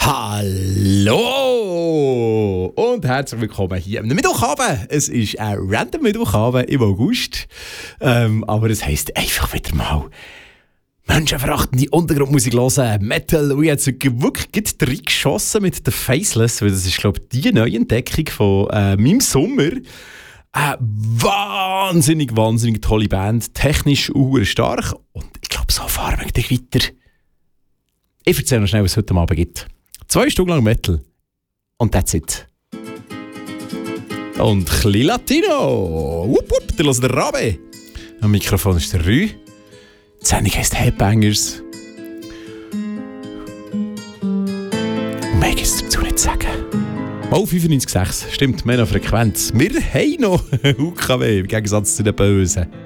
Hallo und herzlich willkommen hier am Mittwochabend. Es ist ein random Mittwochabend im August, aber es heisst einfach wieder mal menschenverachtende Untergrundmusik hören, Metal. Und ich habe jetzt wirklich reingeschossen mit The Faceless, weil das ist, glaube ich, die neue Entdeckung von meinem Sommer. Eine wahnsinnig tolle Band, technisch stark und ich glaube, so fahren wir gleich weiter. Ich erzähle noch schnell, was es heute Abend gibt. 2 Stunden lang Metal. Und that's it. Und chli Latino. Wupp, wupp, der hört der Rabe. Am Mikrofon ist der Rü. Die Sendung heisst Headbangers. Und mehr gibt es dazu nicht zu sagen. Oh, 95,6. Stimmt, mehr noch Frequenz. Wir haben noch UKW, im Gegensatz zu den Bösen.